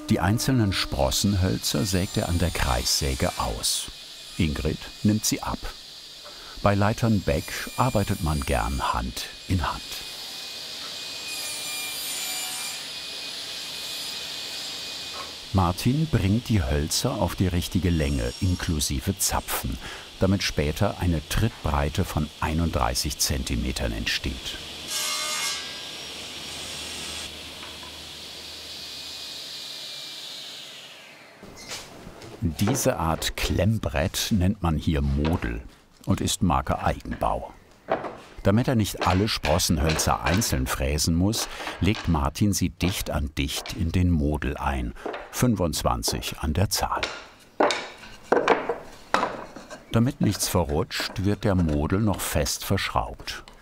Die einzelnen Sprossenhölzer sägt er an der Kreissäge aus. Ingrid nimmt sie ab. Bei Leitern Beck arbeitet man gern Hand in Hand. Martin bringt die Hölzer auf die richtige Länge inklusive Zapfen, damit später eine Trittbreite von 31 cm entsteht. Diese Art Klemmbrett nennt man hier Model und ist Marke Eigenbau. Damit er nicht alle Sprossenhölzer einzeln fräsen muss, legt Martin sie dicht an dicht in den Model ein, 25 an der Zahl. Damit nichts verrutscht, wird der Model noch fest verschraubt.